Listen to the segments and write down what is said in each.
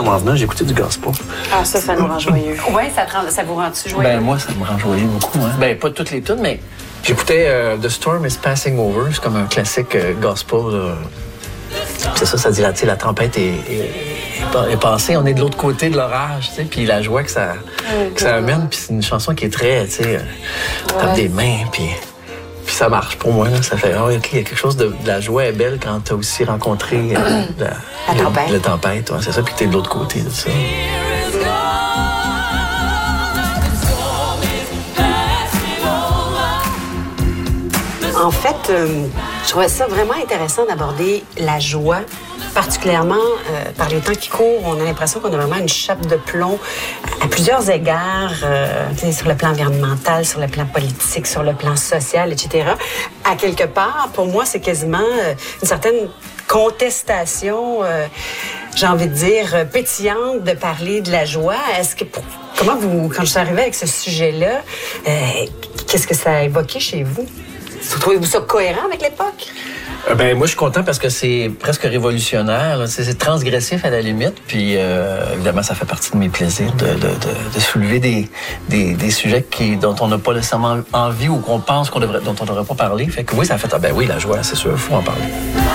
m'en venant, j'ai écouté du gospel. Ah, ça nous rend joyeux. Oui, ça vous rend-tu joyeux? Ben, moi, ça me rend joyeux beaucoup. Hein. Ben, pas toutes les tunes, mais j'écoutais The Storm is Passing Over. C'est comme un classique gospel. C'est ça dit, la tempête est passée. On est de l'autre côté de l'orage, tu sais. Puis la joie que ça amène. Puis c'est une chanson qui est très, tu sais, tape des mains, puis ça marche pour moi. Là. Ça fait, OK, il y a quelque chose de la joie est belle quand tu as aussi rencontré la tempête. Ouais, c'est ça, puis que tu es de l'autre côté de ça. En fait, je trouvais ça vraiment intéressant d'aborder la joie, particulièrement par les temps qui courent. On a l'impression qu'on a vraiment une chape de plomb à plusieurs égards, sur le plan environnemental, sur le plan politique, sur le plan social, etc. À quelque part, pour moi, c'est quasiment une certaine contestation, j'ai envie de dire, pétillante de parler de la joie. Comment quand je suis arrivée avec ce sujet-là, qu'est-ce que ça a évoqué chez vous? Trouvez-vous ça cohérent avec l'époque? Ben moi, je suis content parce que c'est presque révolutionnaire. Là. C'est transgressif à la limite. Puis, évidemment, ça fait partie de mes plaisirs de soulever des sujets dont on n'a pas nécessairement envie ou qu'on pense dont on ne devrait pas parler. Fait que oui, ça fait... ben oui, la joie, c'est sûr, il faut en parler.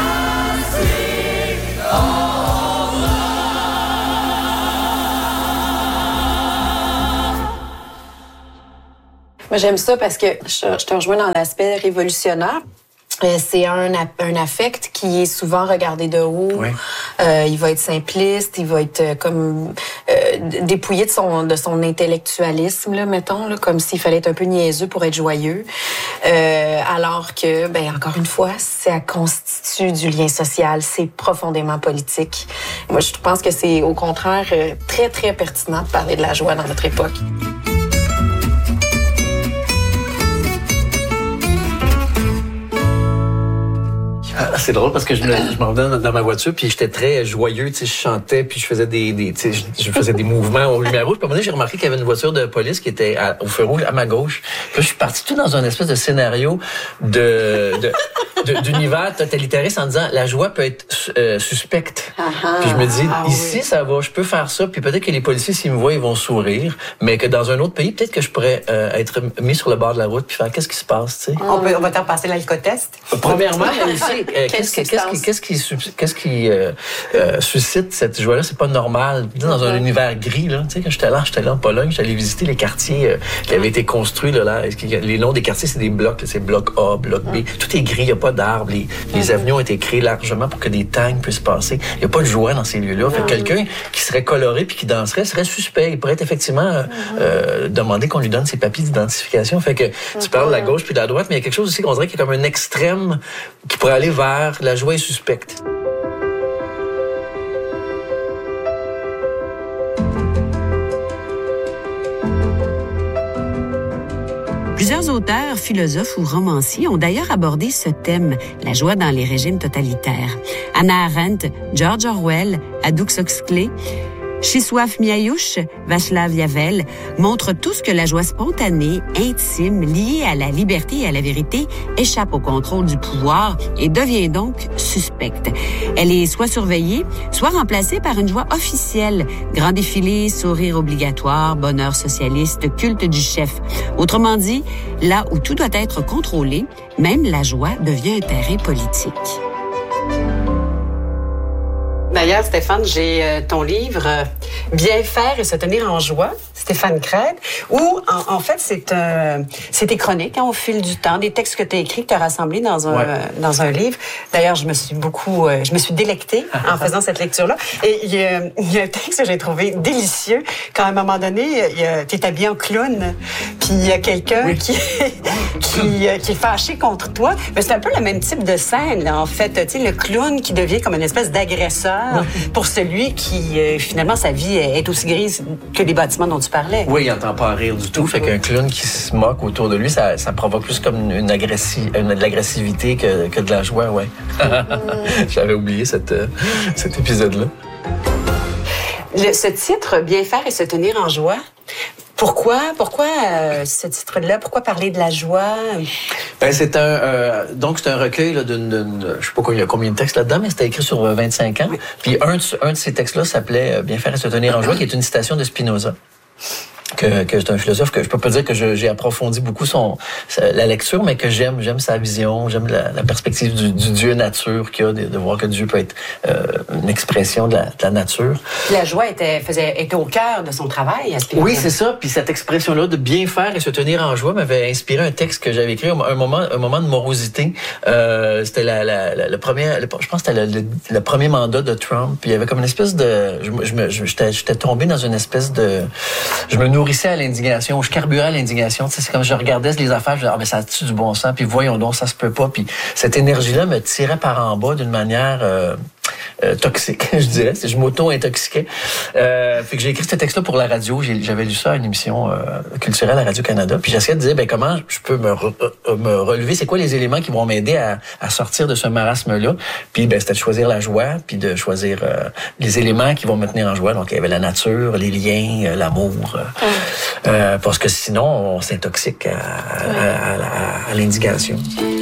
Moi, j'aime ça parce que je te rejoins dans l'aspect révolutionnaire. C'est un affect qui est souvent regardé de haut. Oui. Il va être simpliste, il va être comme dépouillé de son intellectualisme, là, mettons, là, comme s'il fallait être un peu niaiseux pour être joyeux. Alors que, encore une fois, ça constitue du lien social, c'est profondément politique. Moi, je pense que c'est au contraire très, très pertinent de parler de la joie dans notre époque. C'est drôle parce que je m'en venais dans ma voiture puis j'étais très joyeux, tu sais, je chantais puis je faisais je faisais des mouvements au lumière rouge. Puis à un moment donné, j'ai remarqué qu'il y avait une voiture de police qui était au feu rouge à ma gauche. Puis là, je suis parti tout dans un espèce de scénario d'univers totalitariste en disant la joie peut être suspecte. Puis je me dis ici ça va, je peux faire ça puis peut-être que les policiers s'ils me voient ils vont sourire, mais que dans un autre pays peut-être que je pourrais être mis sur le bord de la route puis faire qu'est-ce qui se passe, tu sais. On va te repasser l'alcotest. Premièrement, aussi, qu'est-ce qui suscite cette joie-là? C'est pas normal. Dans un univers gris, là. Tu sais, quand j'étais là en Pologne, j'étais allé visiter les quartiers qui avaient été construits, là. Les noms des quartiers, c'est des blocs. C'est bloc A, bloc B. Tout est gris, il n'y a pas d'arbres. Les avenues ont été créées largement pour que des tanks puissent passer. Il n'y a pas de joie dans ces lieux-là. Fait que quelqu'un qui serait coloré puis qui danserait serait suspect. Il pourrait être effectivement demander qu'on lui donne ses papiers d'identification. Fait que tu parles de la gauche puis de la droite, mais il y a quelque chose aussi qu'on dirait qu'il y a comme un extrême qui pourrait aller vers la joie est suspecte. Plusieurs auteurs, philosophes ou romanciers ont d'ailleurs abordé ce thème, la joie dans les régimes totalitaires. Hannah Arendt, George Orwell, Aldous Huxley, Czesław Miłosz, Václav Havel montrent tous que la joie spontanée, intime, liée à la liberté et à la vérité, échappe au contrôle du pouvoir et devient donc suspecte. Elle est soit surveillée, soit remplacée par une joie officielle. Grand défilé, sourire obligatoire, bonheur socialiste, culte du chef. Autrement dit, là où tout doit être contrôlé, même la joie devient un terrain politique. D'ailleurs, Stéphane, j'ai ton livre « Bien faire et se tenir en joie », Stéphane Crête, où, en fait, c'est tes chroniques au fil du temps, des textes que tu as écrits, que tu as rassemblés dans un livre. D'ailleurs, je me suis délectée en faisant cette lecture-là. Et il y a un texte que j'ai trouvé délicieux, quand à un moment donné, tu es habillé en clown, puis il y a quelqu'un qui est fâché contre toi. Mais c'est un peu le même type de scène, là, en fait. Tu sais, le clown qui devient comme une espèce d'agresseur pour celui qui, finalement, sa vie est aussi grise que les bâtiments dont tu parlais. Oui, il n'entend pas rire du tout. Fait qu'un clown qui se moque autour de lui, ça provoque plus comme de l'agressivité que de la joie, ouais. J'avais oublié cet épisode-là. Ce titre, « Bien faire et se tenir en joie », Pourquoi ce titre-là? Pourquoi parler de la joie? Ben, c'est donc c'est un recueil là, je sais pas combien de textes là-dedans, mais c'était écrit sur 25 ans. Oui. Puis un de ces textes-là s'appelait Bien faire et se tenir en joie, qui est une citation de Spinoza. Que c'est un philosophe que je peux pas dire que j'ai approfondi beaucoup la lecture, mais que j'aime sa vision, j'aime la perspective du Dieu nature qu'il y a, de voir que Dieu peut être une expression de la nature. La joie était au cœur de son travail à Spinoza. Oui, c'est ça. Puis cette expression-là de bien faire et se tenir en joie m'avait inspiré un texte que j'avais écrit un moment de morosité. C'était le premier, je pense que c'était le premier mandat de Trump. Puis il y avait comme une espèce de, j'étais tombé dans une espèce de, je me nourrissais à l'indignation, je carburais à l'indignation. Tu sais, c'est comme je regardais les affaires, je disais, mais ça a-tu du bon sens? Puis voyons donc, ça se peut pas. Puis cette énergie-là me tirait par en bas d'une manière toxique, je dirais. Je m'auto-intoxiquais. Fait que j'ai écrit ce texte-là pour la radio. J'avais lu ça à une émission culturelle à Radio-Canada. Puis j'essayais de dire, comment je peux me relever? C'est quoi les éléments qui vont m'aider à sortir de ce marasme-là? Puis c'était de choisir la joie, puis de choisir les éléments qui vont me tenir en joie. Donc il y avait la nature, les liens, l'amour. Parce que sinon, on s'intoxique à l'indignation.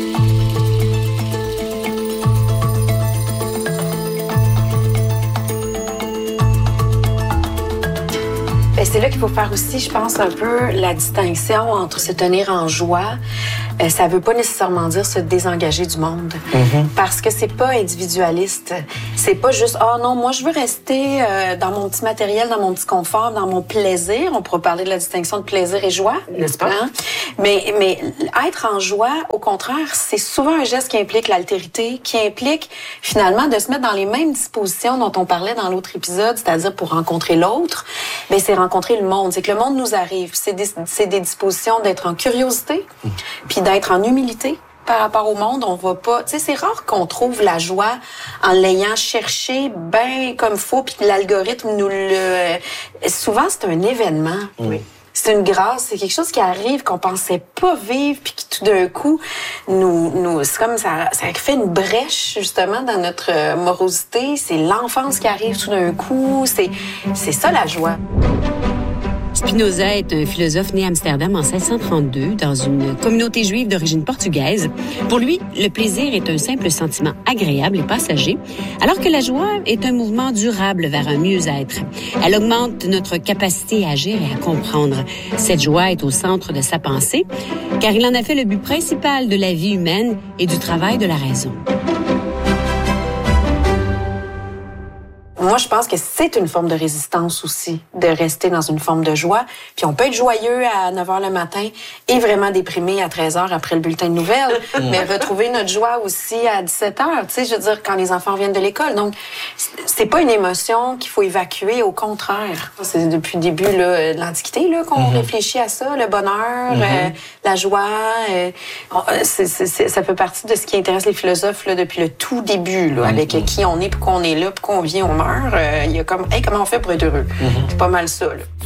C'est là qu'il faut faire aussi, je pense, un peu la distinction entre se tenir en joie. Ça veut pas nécessairement dire se désengager du monde. Mm-hmm. Parce que c'est pas individualiste. C'est pas juste, non, moi, je veux rester dans mon petit matériel, dans mon petit confort, dans mon plaisir. On pourrait parler de la distinction de plaisir et joie. N'est-ce pas? Hein? Mais être en joie, au contraire, c'est souvent un geste qui implique l'altérité, qui implique finalement de se mettre dans les mêmes dispositions dont on parlait dans l'autre épisode, c'est-à-dire pour rencontrer l'autre. Mais c'est rencontrer le monde. C'est que le monde nous arrive. C'est des dispositions d'être en curiosité, puis d'être en humilité par rapport au monde. On va pas... Tu sais, c'est rare qu'on trouve la joie en l'ayant cherché bien comme faut, puis que l'algorithme nous le... Souvent, c'est un événement. Oui. C'est une grâce, c'est quelque chose qui arrive qu'on pensait pas vivre, puis qui tout d'un coup c'est comme ça fait une brèche justement dans notre morosité. C'est l'enfance qui arrive tout d'un coup. C'est ça la joie. Spinoza est un philosophe né à Amsterdam en 1632 dans une communauté juive d'origine portugaise. Pour lui, le plaisir est un simple sentiment agréable et passager, alors que la joie est un mouvement durable vers un mieux-être. Elle augmente notre capacité à agir et à comprendre. Cette joie est au centre de sa pensée, car il en a fait le but principal de la vie humaine et du travail de la raison. Moi, je pense que c'est une forme de résistance aussi, de rester dans une forme de joie. Puis on peut être joyeux à 9h le matin et vraiment déprimé à 13h après le bulletin de nouvelles, mais retrouver notre joie aussi à 17h, tu sais, je veux dire, quand les enfants viennent de l'école. Donc, c'est pas une émotion qu'il faut évacuer, au contraire. C'est depuis le début là, de l'Antiquité là, qu'on réfléchit à ça, le bonheur, la joie. Ça fait partie de ce qui intéresse les philosophes là, depuis le tout début, là, avec qui on est, pourquoi on est là, pourquoi on vit, on meurt. Il y a comme, comment on fait pour être heureux? C'est pas mal ça, là.